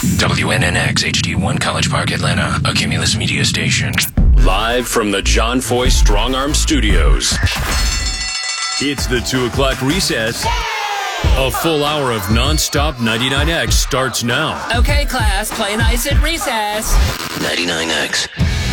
WNNX HD1 College Park, Atlanta, a Cumulus media station. Live from the John Foy Strong Arm Studios. It's the 2 o'clock recess. A full hour of non-stop 99X starts now. Okay, class, play nice at recess. 99X.